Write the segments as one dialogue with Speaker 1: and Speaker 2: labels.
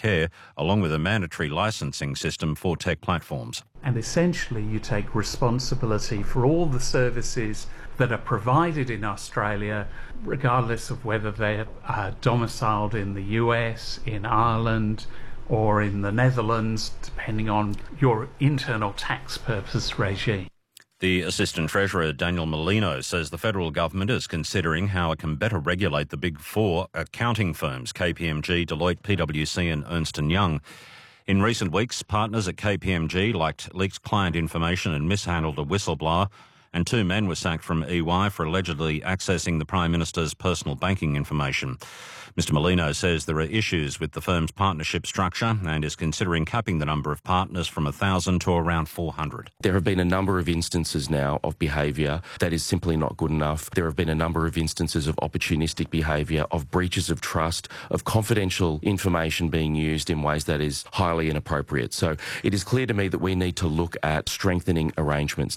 Speaker 1: care, along with a mandatory licensing system for tech platforms.
Speaker 2: And essentially you take responsibility for all the services that are provided in Australia, regardless of whether they're domiciled in the US, in Ireland, or in the Netherlands, depending on your internal tax purpose regime.
Speaker 1: The Assistant Treasurer, Daniel Molino, says the federal government is considering how it can better regulate the big four accounting firms, KPMG, Deloitte, PwC and Ernst & Young. In recent weeks, partners at KPMG leaked client information and mishandled a whistleblower, and 2 men were sacked from EY for allegedly accessing the Prime Minister's personal banking information. Mr Molino says there are issues with the firm's partnership structure and is considering capping the number of partners from 1,000 to around 400.
Speaker 3: There have been a number of instances now of behaviour that is simply not good enough. There have been a number of instances of opportunistic behaviour, of breaches of trust, of confidential information being used in ways that is highly inappropriate. So it is clear to me that we need to look at strengthening arrangements.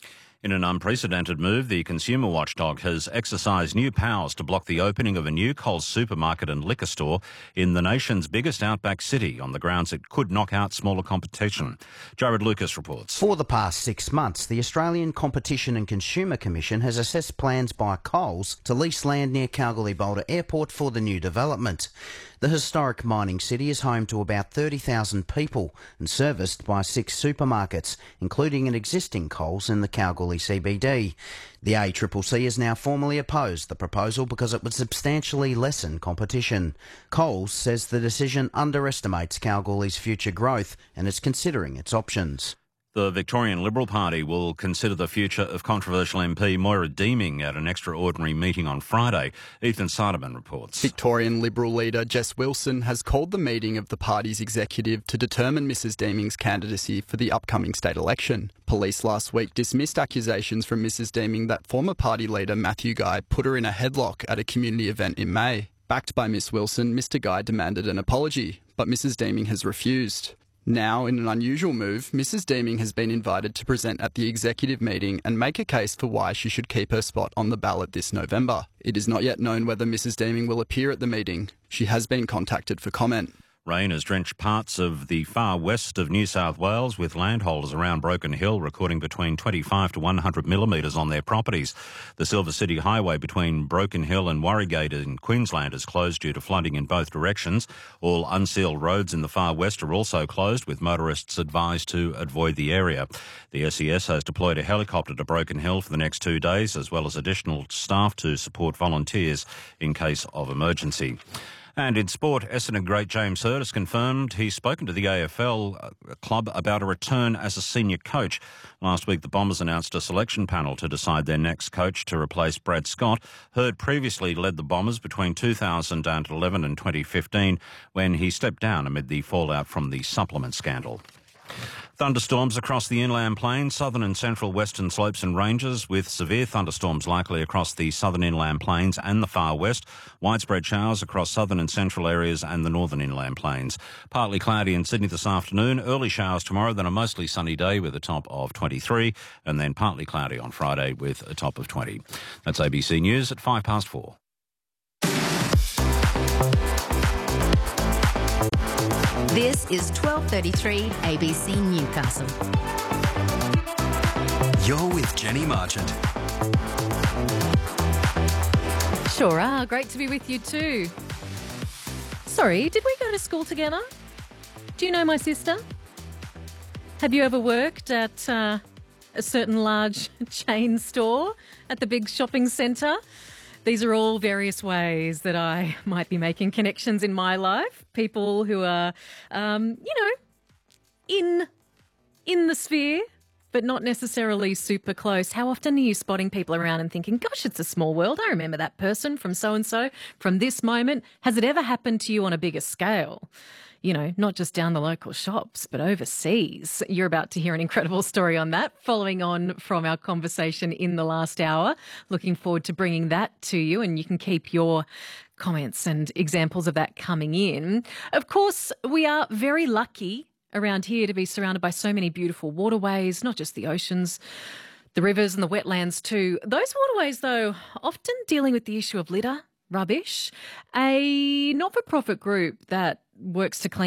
Speaker 1: In an unprecedented move, the consumer watchdog has exercised new powers to block the opening of a new Coles supermarket and liquor store in the nation's biggest outback city on the grounds it could knock out smaller competition. Jared Lucas reports.
Speaker 4: For the past 6 months, the Australian Competition and Consumer Commission has assessed plans by Coles to lease land near Kalgoorlie-Boulder Airport for the new development. The historic mining city is home to about 30,000 people and serviced by 6 supermarkets, including an existing Coles in the Kalgoorlie CBD. The ACCC has now formally opposed the proposal because it would substantially lessen competition. Coles says the decision underestimates Kalgoorlie's future growth and is considering its options.
Speaker 1: The Victorian Liberal Party will consider the future of controversial MP Moira Deeming at an extraordinary meeting on Friday. Ethan Sarderman reports.
Speaker 5: Victorian Liberal leader Jess Wilson has called the meeting of the party's executive to determine Mrs Deeming's candidacy for the upcoming state election. Police last week dismissed accusations from Mrs Deeming that former party leader Matthew Guy put her in a headlock at a community event in May. Backed by Miss Wilson, Mr Guy demanded an apology, but Mrs Deeming has refused. Now, in an unusual move, Mrs Deeming has been invited to present at the executive meeting and make a case for why she should keep her spot on the ballot this November. It is not yet known whether Mrs Deeming will appear at the meeting. She has been contacted for comment.
Speaker 1: Rain has drenched parts of the far west of New South Wales, with landholders around Broken Hill recording between 25 to 100 millimetres on their properties. The Silver City Highway between Broken Hill and Warrygate in Queensland is closed due to flooding in both directions. All unsealed roads in the far west are also closed, with motorists advised to avoid the area. The SES has deployed a helicopter to Broken Hill for the next 2 days, as well as additional staff to support volunteers in case of emergency. And in sport, Essendon great James Hird has confirmed he's spoken to the AFL club about a return as a senior coach. Last week, the Bombers announced a selection panel to decide their next coach to replace Brad Scott. Hird previously led the Bombers between 2011 and 2015 when he stepped down amid the fallout from the supplement scandal. Thunderstorms across the inland plains, southern and central western slopes and ranges, with severe thunderstorms likely across the southern inland plains and the far west. Widespread showers across southern and central areas and the northern inland plains. Partly cloudy in Sydney this afternoon, early showers tomorrow, then a mostly sunny day with a top of 23, and then partly cloudy on Friday with a top of 20. That's ABC News at 4:05.
Speaker 6: This is 12:33 ABC Newcastle.
Speaker 7: You're with Jenny Marchant.
Speaker 8: Sure are. Great to be with you too. Sorry, did we go to school together? Do you know my sister? Have you ever worked at a certain large chain store at the big shopping centre? These are all various ways that I might be making connections in my life. People who are, in the sphere, but not necessarily super close. How often are you spotting people around and thinking, gosh, it's a small world. I remember that person from so-and-so from this moment. Has it ever happened to you on a bigger scale? You know, not just down the local shops, but overseas. You're about to hear an incredible story on that, following on from our conversation in the last hour. Looking forward to bringing that to you, and you can keep your comments and examples of that coming in. Of course, we are very lucky around here to be surrounded by so many beautiful waterways, not just the oceans, the rivers and the wetlands too. Those waterways, though, often dealing with the issue of litter, rubbish. A not-for-profit group that works to clean